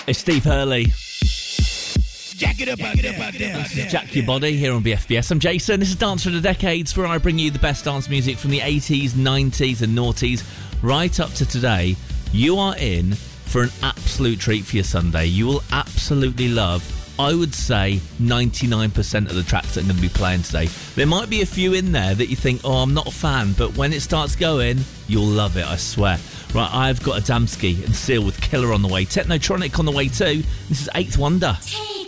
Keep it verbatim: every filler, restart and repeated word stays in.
It's Steve Hurley. Jack it up, jack it up, out there. Jack your body here on B F B S. I'm Jason. This is Dance for the Decades, where I bring you the best dance music from the eighties, nineties and noughties right up to today. You are in for an absolute treat for your Sunday. You will absolutely love, I would say, ninety-nine percent of the tracks that I'm going to be playing today. There might be a few in there that you think, oh, I'm not a fan, but when it starts going, you'll love it, I swear. Right, I've got Adamski and Seal with Killer on the way. Technotronic on the way too. This is Eighth Wonder. Take